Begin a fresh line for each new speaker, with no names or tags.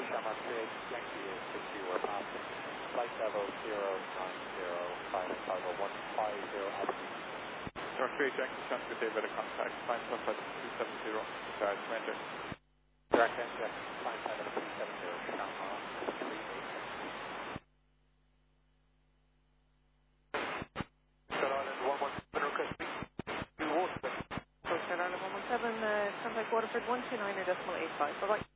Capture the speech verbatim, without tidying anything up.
Shamrock three eight, Yankee six two, we're passing flight level zero nine zero, final cargo one five zero altitude.
Shamrock three eight, Yankee, Shamrock with David, contact, climb plus two seven zero, start, surrender.
Direct engine, climb level two seven zero, Shamrock three eight. Shut on in one one seven, request two Waterford.
So Skyline one one seven, uh, contact Waterford one two nine or decimal eight five, bye bye.